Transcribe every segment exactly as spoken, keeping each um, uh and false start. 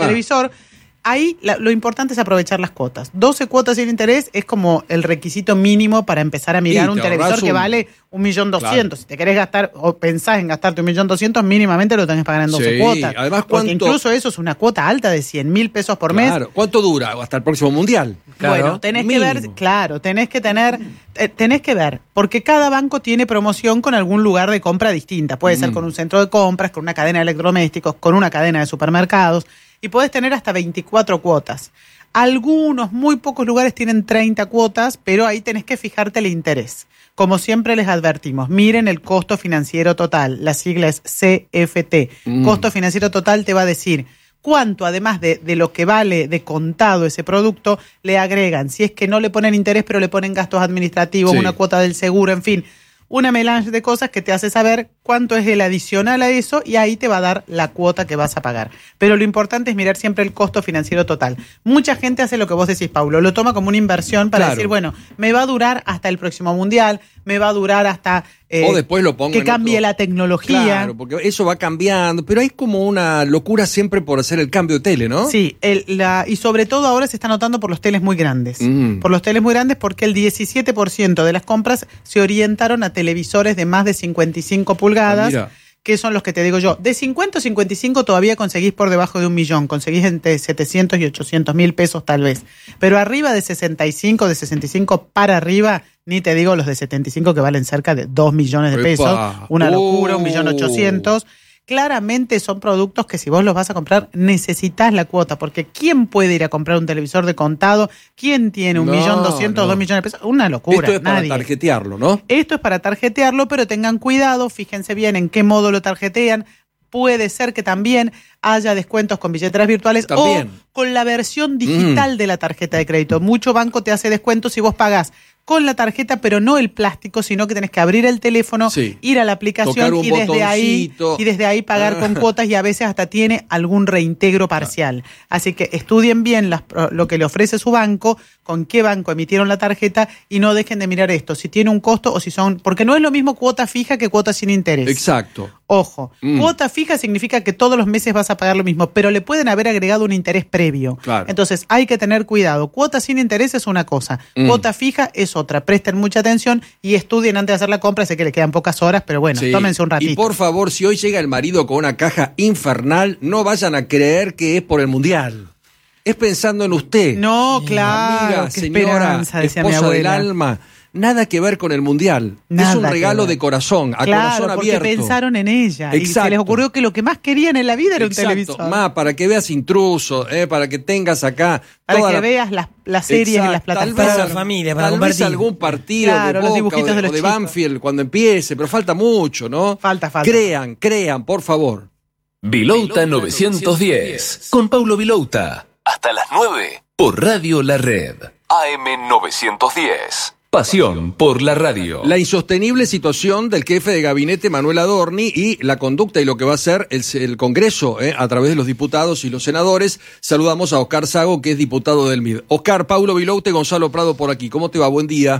televisor. Ahí la, lo importante es aprovechar las cuotas. doce cuotas sin interés es como el requisito mínimo para empezar a mirar un televisor que un... vale un millón doscientos. Claro. Si te querés gastar o pensás en gastarte un millón doscientos, mínimamente lo tenés que pagar en doce sí. cuotas. Además, porque ¿cuánto... incluso eso es una cuota alta de cien mil pesos por mes. Claro. ¿Cuánto dura? Hasta el próximo mundial. Claro. Bueno, tenés mínimo. que ver, claro, tenés que tener, tenés que ver, porque cada banco tiene promoción con algún lugar de compra distinta. Puede mm. ser con un centro de compras, con una cadena de electrodomésticos, con una cadena de supermercados. Y podés tener hasta veinticuatro cuotas. Algunos, muy pocos lugares tienen treinta cuotas, pero ahí tenés que fijarte el interés. Como siempre les advertimos, miren el costo financiero total. La sigla es C F T. Mm. Costo financiero total te va a decir cuánto, además de, de lo que vale de contado ese producto, le agregan. Si es que no le ponen interés, pero le ponen gastos administrativos, sí. una cuota del seguro, en fin. Una melange de cosas que te hace saber cuánto es el adicional a eso y ahí te va a dar la cuota que vas a pagar. Pero lo importante es mirar siempre el costo financiero total. Mucha gente hace lo que vos decís, Paulo, lo toma como una inversión para claro. decir, bueno, me va a durar hasta el próximo mundial, me va a durar hasta eh, o después lo pongo que cambie otro... la tecnología. Claro, porque eso va cambiando, pero hay como una locura siempre por hacer el cambio de tele, ¿no? Sí, el, la, y sobre todo ahora se está notando por los teles muy grandes. Mm. Por los teles muy grandes porque el diecisiete por ciento de las compras se orientaron a televisores de más de cincuenta y cinco pulgadas. Ah, que son los que te digo yo. De cincuenta o cincuenta y cinco todavía conseguís por debajo de un millón. Conseguís entre setecientos y ochocientos mil pesos tal vez. Pero arriba de sesenta y cinco, de sesenta y cinco para arriba, ni te digo los de setenta y cinco que valen cerca de dos millones de pesos. Epa. Una locura, un millón ochocientos. Claramente son productos que si vos los vas a comprar necesitas la cuota, porque ¿quién puede ir a comprar un televisor de contado? ¿Quién tiene un millón doscientos, no. dos millones de pesos? Una locura. Esto es nadie. Para tarjetearlo, ¿no? Esto es para tarjetearlo, pero tengan cuidado, fíjense bien en qué modo lo tarjetean. Puede ser que también haya descuentos con billeteras virtuales también. O con la versión digital mm. de la tarjeta de crédito. Mucho banco te hace descuentos si vos pagás con la tarjeta, pero no el plástico, sino que tenés que abrir el teléfono, sí. ir a la aplicación y desde ahí y desde ahí pagar ah. con cuotas y a veces hasta tiene algún reintegro parcial. Ah. Así que estudien bien las, lo que le ofrece su banco, con qué banco emitieron la tarjeta y no dejen de mirar esto, si tiene un costo o si son... Porque no es lo mismo cuota fija que cuota sin interés. Exacto. Ojo, mm. cuota fija significa que todos los meses vas a pagar lo mismo, pero le pueden haber agregado un interés previo. Claro. Entonces hay que tener cuidado. Cuota sin interés es una cosa, mm. cuota fija es otra. Presten mucha atención y estudien antes de hacer la compra. Sé que le quedan pocas horas, pero bueno, sí. tómense un ratito. Y por favor, si hoy llega el marido con una caja infernal, no vayan a creer que es por el mundial. Es pensando en usted. No, claro. Amiga, señora, esposa del alma. Nada que ver con el mundial. Nada, es un regalo de corazón, a claro, corazón abierto. Porque pensaron en ella. Exacto. Y se les ocurrió que lo que más querían en la vida era Exacto. un televisor. Ma, para que veas Intruso, eh, para que tengas acá... Para toda que la... veas las, las series Exacto. en las plataformas. Tal vez, para la familia, para tal compartir. vez algún partido claro, de Boca o de, de, o de Banfield cuando empiece, pero falta mucho, ¿no? Falta, falta. Crean, crean, por favor. Vilouta novecientos diez, con Paulo Vilouta. Hasta las nueve, por Radio La Red. A M novecientos diez. Pasión por la radio. La insostenible situación del jefe de gabinete Manuel Adorni y la conducta y lo que va a hacer el, el Congreso eh, a través de los diputados y los senadores. Saludamos a Oscar Sago, que es diputado del M I D. Oscar, Paulo Vilouta y Gonzalo Prado por aquí. ¿Cómo te va? Buen día.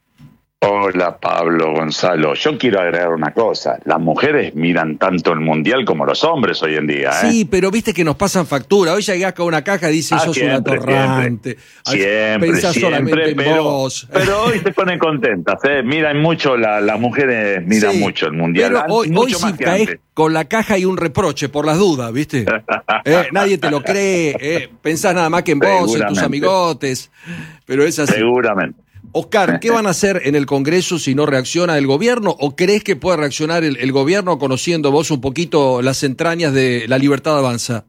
Hola Pablo, Gonzalo. Yo quiero agregar una cosa. Las mujeres miran tanto el mundial como los hombres hoy en día, ¿eh? Sí, pero viste que nos pasan factura. Hoy llegás con una caja y dices, ah, sos siempre, un atorrante. Siempre, Pensás siempre, solamente pero, en vos. Pero hoy se ponen contentas, ¿eh? Miran mucho, la, las mujeres miran sí, mucho el mundial. Pero hoy, mucho hoy más sí que caes antes. Con la caja y un reproche por las dudas, ¿viste? eh, nadie te lo cree. Eh, pensás nada más que en vos, en tus amigotes. Pero es así. Seguramente. Oscar, ¿qué van a hacer en el Congreso si no reacciona el gobierno? ¿O crees que puede reaccionar el, el gobierno conociendo vos un poquito las entrañas de La Libertad Avanza?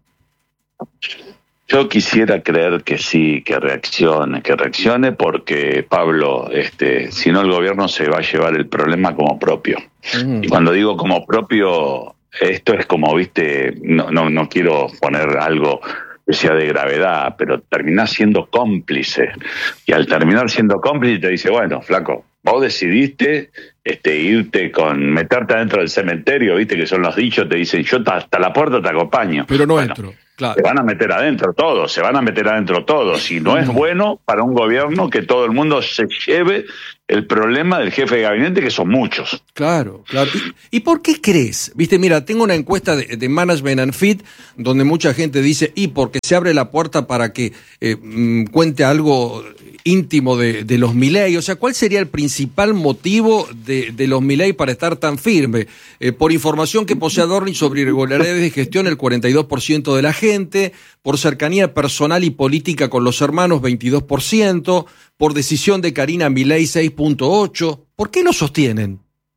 Yo quisiera creer que sí, que reaccione, que reaccione porque, Pablo, este, si no el gobierno se va a llevar el problema como propio. Mm. Y cuando digo como propio, esto es como, viste, no, no, no quiero poner algo que sea de gravedad, pero terminás siendo cómplice. Y al terminar siendo cómplice te dice, bueno, flaco, vos decidiste este, irte con, meterte adentro del cementerio, viste que son los dichos, te dicen, yo hasta la puerta te acompaño. Pero no bueno, entro, claro. Se van a meter adentro todos, se van a meter adentro todos. Y no es bueno para un gobierno que todo el mundo se lleve el problema del jefe de gabinete, que son muchos. Claro, claro. ¿Y, y por qué crees? Viste, mira, tengo una encuesta de, de Management and Fit donde mucha gente dice, y porque se abre la puerta para que eh, mm, cuente algo íntimo de, de los Milei. O sea, ¿cuál sería el principal motivo de, de los Milei para estar tan firme? Eh, por información que posee Adorni sobre irregularidades de gestión, el cuarenta y dos por ciento de la gente, por cercanía personal y política con los hermanos, veintidós por ciento, por decisión de Karina Milei, seis punto ocho por ciento. ¿Por qué lo sostienen?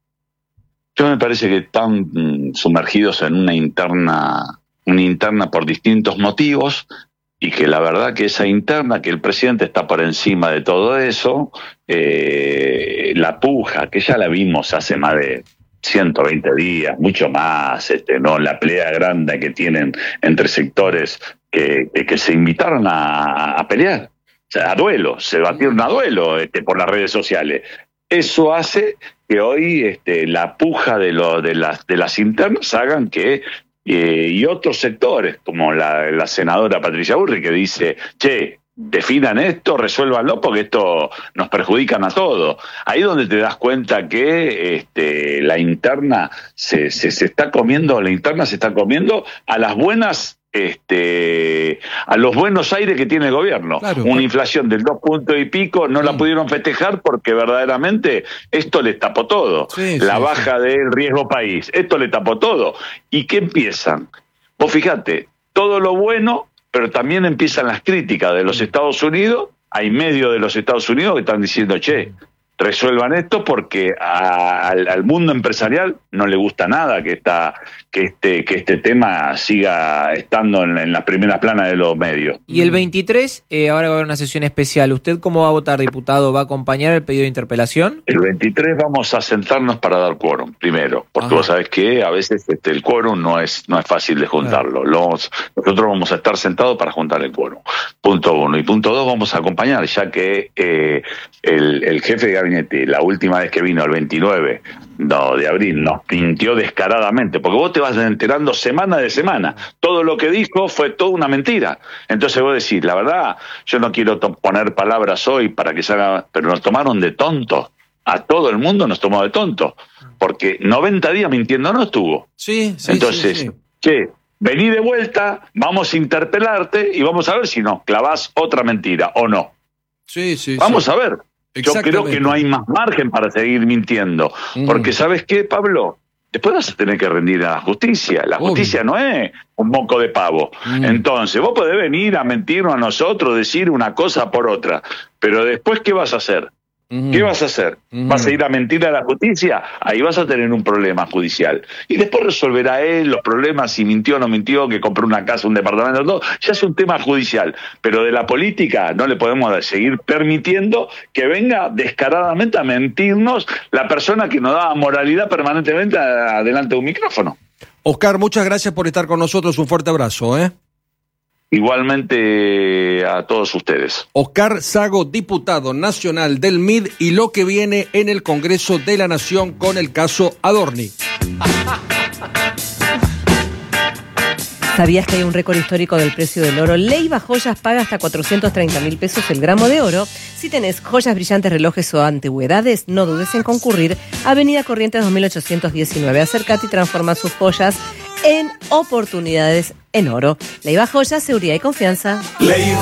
Yo me parece que están mm, sumergidos en una interna, una interna por distintos motivos, y que la verdad que esa interna, que el presidente está por encima de todo eso, eh, la puja, que ya la vimos hace más de ciento veinte días, mucho más, este, no, la pelea grande que tienen entre sectores que, que, que se invitaron a, a pelear, o sea, a duelo, se batieron a duelo este, por las redes sociales. Eso hace que hoy este, la puja de, lo, de, las, de las internas hagan que Eh, y otros sectores, como la, la senadora Patricia Burri, que dice, che, definan esto, resuélvanlo, porque esto nos perjudican a todos. Ahí donde te das cuenta que este, la interna se, se, se está comiendo, la interna se está comiendo a las buenas, este, a los buenos aires que tiene el gobierno. Claro. Una inflación del dos puntos y pico no sí. la pudieron festejar porque verdaderamente esto les tapó todo. Sí, la sí, baja sí. del riesgo país, esto le tapó todo. ¿Y qué empiezan? Vos fíjate, todo lo bueno, pero también empiezan las críticas de los Estados Unidos. Hay medios de los Estados Unidos que están diciendo, che, resuelvan esto porque a, al, al mundo empresarial no le gusta nada que esta, que este, que este tema siga estando en, en las primeras planas de los medios. Y el veintitrés, eh, ahora va a haber una sesión especial. ¿Usted cómo va a votar, diputado? ¿Va a acompañar el pedido de interpelación? El veintitrés vamos a sentarnos para dar quórum, primero, porque Ajá. vos sabés que a veces este, el quórum no es, no es fácil de juntarlo. Los, nosotros vamos a estar sentados para juntar el quórum. Punto uno. Y punto dos, vamos a acompañar, ya que eh, el, el jefe de gabinete, la última vez que vino, el veintinueve no, de abril, nos mintió descaradamente, porque vos te vas enterando semana de semana. Todo lo que dijo fue toda una mentira. Entonces vos decís, la verdad, yo no quiero poner palabras hoy para que se haga, pero nos tomaron de tontos. A todo el mundo nos tomó de tontos, porque noventa días mintiendo no estuvo. Sí, sí, Entonces, sí, sí. che, vení de vuelta, vamos a interpelarte y vamos a ver si nos clavás otra mentira o no. Sí, sí, vamos sí. a ver. Yo creo que no hay más margen para seguir mintiendo. Mm. Porque, ¿sabes qué, Pablo? Después vas a tener que rendir a la justicia. La justicia Obvio. no es un moco de pavo. Mm. Entonces, vos podés venir a mentirnos a nosotros, decir una cosa por otra. Pero después, ¿qué vas a hacer? Mm. ¿Qué vas a hacer? Mm. ¿Vas a ir a mentir a la justicia? Ahí vas a tener un problema judicial. Y después resolverá él los problemas, si mintió o no mintió, que compró una casa, un departamento, todo. Ya es un tema judicial. Pero de la política no le podemos seguir permitiendo que venga descaradamente a mentirnos la persona que nos da moralidad permanentemente adelante de un micrófono. Oscar, muchas gracias por estar con nosotros. Un fuerte abrazo, ¿eh? Igualmente a todos ustedes. Oscar Sago, diputado nacional del M I D, y lo que viene en el Congreso de la Nación con el caso Adorni. ¿Sabías que hay un récord histórico del precio del oro? Leiva Joyas paga hasta cuatrocientos treinta mil pesos el gramo de oro. Si tenés joyas, brillantes, relojes o antigüedades, no dudes en concurrir a Avenida Corrientes dos mil ochocientos diecinueve. Acércate y transforma sus joyas en oportunidades en oro. Leiva Joyas, seguridad y confianza. Leiva.